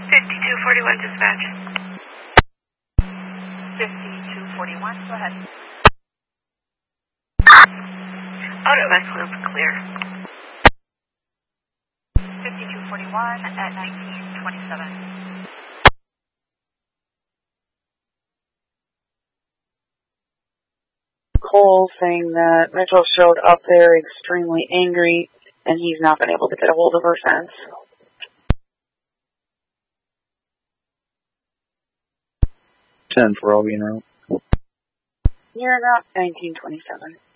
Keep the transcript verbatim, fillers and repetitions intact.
fifty-two forty-one dispatch. fifty-two forty-one, go ahead. Auto West Loop, clear. fifty-two forty-one at nineteen twenty-seven. Cole saying that Mitchell showed up there extremely angry and he's not been able to get a hold of her since. ten for all you know. You're not nineteen twenty-seven.